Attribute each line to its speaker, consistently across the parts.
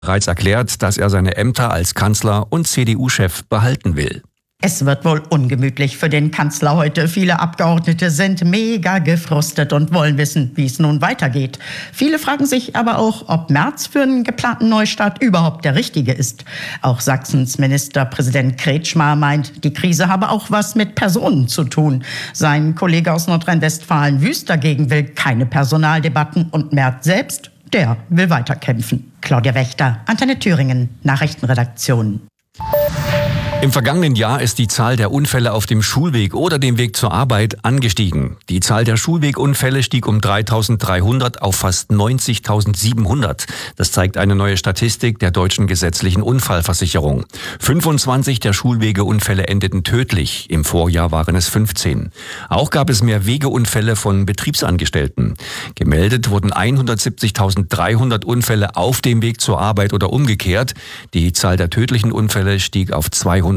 Speaker 1: bereits erklärt, dass er seine Ämter als Kanzler und CDU-Chef behalten will.
Speaker 2: Es wird wohl ungemütlich für den Kanzler heute. Viele Abgeordnete sind mega gefrustet und wollen wissen, wie es nun weitergeht. Viele fragen sich aber auch, ob Merz für einen geplanten Neustart überhaupt der richtige ist. Auch Sachsens Ministerpräsident Kretschmer meint, die Krise habe auch was mit Personen zu tun. Sein Kollege aus Nordrhein-Westfalen Wüst dagegen will keine Personaldebatten und Merz selbst, der will weiterkämpfen. Claudia Wächter, Antenne Thüringen, Nachrichtenredaktion.
Speaker 1: Im vergangenen Jahr ist die Zahl der Unfälle auf dem Schulweg oder dem Weg zur Arbeit angestiegen. Die Zahl der Schulwegunfälle stieg um 3.300 auf fast 90.700. Das zeigt eine neue Statistik der Deutschen Gesetzlichen Unfallversicherung. 25 der Schulwegeunfälle endeten tödlich. Im Vorjahr waren es 15. Auch gab es mehr Wegeunfälle von Betriebsangestellten. Gemeldet wurden 170.300 Unfälle auf dem Weg zur Arbeit oder umgekehrt. Die Zahl der tödlichen Unfälle stieg auf 231.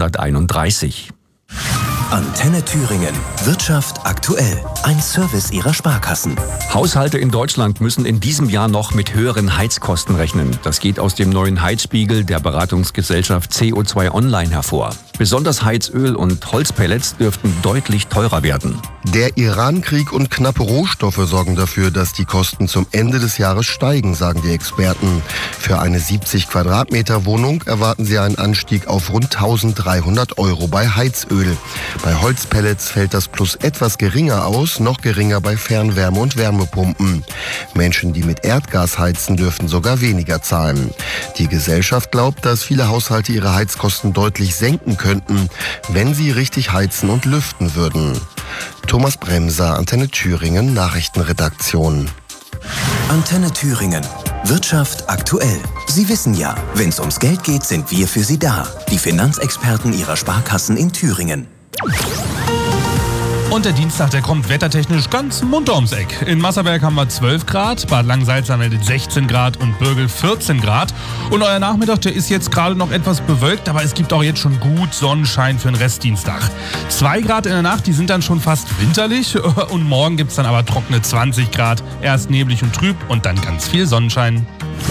Speaker 3: Antenne Thüringen. Wirtschaft aktuell. Ein Service Ihrer Sparkassen.
Speaker 1: Haushalte in Deutschland müssen in diesem Jahr noch mit höheren Heizkosten rechnen. Das geht aus dem neuen Heizspiegel der Beratungsgesellschaft CO2 Online hervor. Besonders Heizöl und Holzpellets dürften deutlich teurer werden.
Speaker 4: Der Iran-Krieg und knappe Rohstoffe sorgen dafür, dass die Kosten zum Ende des Jahres steigen, sagen die Experten. Für eine 70 Quadratmeter Wohnung erwarten sie einen Anstieg auf rund 1.300 € bei Heizöl. Bei Holzpellets fällt das Plus etwas geringer aus, noch geringer bei Fernwärme- und Wärmepumpen. Menschen, die mit Erdgas heizen, dürfen sogar weniger zahlen. Die Gesellschaft glaubt, dass viele Haushalte ihre Heizkosten deutlich senken könnten, wenn sie richtig heizen und lüften würden. Thomas Bremser, Antenne Thüringen, Nachrichtenredaktion.
Speaker 3: Antenne Thüringen. Wirtschaft aktuell. Sie wissen ja, wenn es ums Geld geht, sind wir für Sie da. Die Finanzexperten Ihrer Sparkassen in Thüringen.
Speaker 5: Und der Dienstag, der kommt wettertechnisch ganz munter ums Eck. In Masserberg haben wir 12 Grad, Bad Langensalza meldet 16 Grad und Bürgel 14 Grad. Und euer Nachmittag, der ist jetzt gerade noch etwas bewölkt, aber es gibt auch jetzt schon gut Sonnenschein für den Restdienstag. 2 Grad in der Nacht, die sind dann schon fast winterlich. Und morgen gibt es dann aber trockene 20 Grad. Erst neblig und trüb und dann ganz viel Sonnenschein.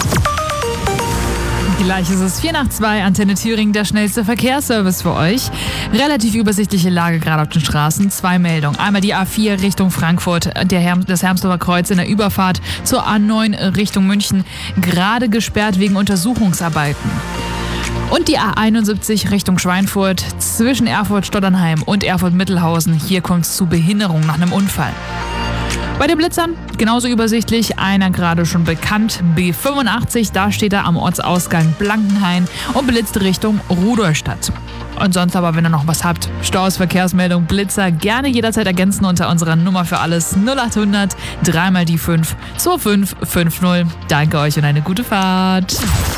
Speaker 6: Gleich ist es 1:04, Antenne Thüringen, der schnellste Verkehrsservice für euch. Relativ übersichtliche Lage gerade auf den Straßen. 2 Meldungen. Einmal die A4 Richtung Frankfurt, das Hermsdorfer Kreuz in der Überfahrt zur A9 Richtung München, gerade gesperrt wegen Untersuchungsarbeiten. Und die A71 Richtung Schweinfurt zwischen Erfurt-Stotternheim und Erfurt-Mittelhausen. Hier kommt es zu Behinderung nach einem Unfall. Bei den Blitzern genauso übersichtlich, einer gerade schon bekannt, B85, da steht er am Ortsausgang Blankenhain und blitzt Richtung Rudolstadt. Und sonst aber, wenn ihr noch was habt, Staus, Verkehrsmeldung, Blitzer, gerne jederzeit ergänzen unter unserer Nummer für alles 0800 3 die 5 2550. Danke euch und eine gute Fahrt.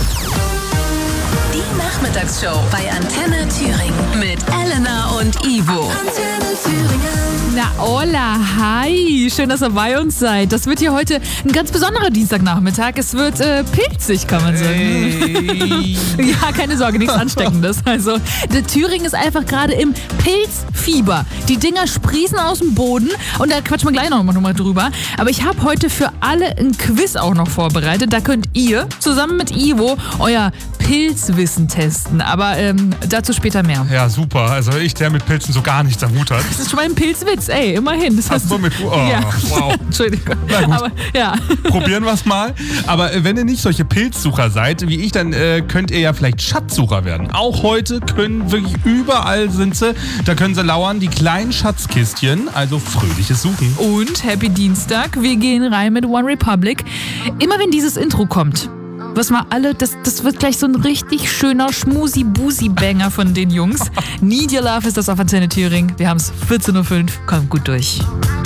Speaker 7: Die Nachmittagsshow bei Antenne Thüringen mit Elena und Ivo. Antenne Thüringen.
Speaker 6: Na hola, hi, schön, dass ihr bei uns seid. Das wird hier heute ein ganz besonderer Dienstagnachmittag. Es wird pilzig, kann man sagen.
Speaker 5: Hey.
Speaker 6: Ja, keine Sorge, nichts Ansteckendes. Also, der Thüringen ist einfach gerade im Pilzfieber. Die Dinger sprießen aus dem Boden und da quatschen wir gleich noch mal drüber. Aber ich habe heute für alle ein Quiz auch noch vorbereitet. Da könnt ihr zusammen mit Ivo euer Pilzwissen testen. Aber dazu später mehr.
Speaker 5: Ja, super. Also ich, der mit Pilzen so gar nichts am Hut hat.
Speaker 6: Das ist schon mal ein Pilzwitz, ey, immerhin. Das
Speaker 5: Ach so, mit
Speaker 6: ja.
Speaker 5: Wow.
Speaker 6: Entschuldigung.
Speaker 5: Na gut.
Speaker 6: Aber, ja.
Speaker 5: Probieren wir es mal. Aber wenn ihr nicht solche Pilzsucher seid wie ich, dann könnt ihr ja vielleicht Schatzsucher werden. Auch heute können wirklich überall sind sie. Da können sie lauern, die kleinen Schatzkistchen. Also fröhliches Suchen.
Speaker 6: Und Happy Dienstag. Wir gehen rein mit One Republic. Immer wenn dieses Intro kommt, was mal alle, das wird gleich so ein richtig schöner Schmusi-Busi-Banger von den Jungs. Need Your Love ist das auf Antenne Thüringen. Wir haben es 14:05 Kommt gut durch.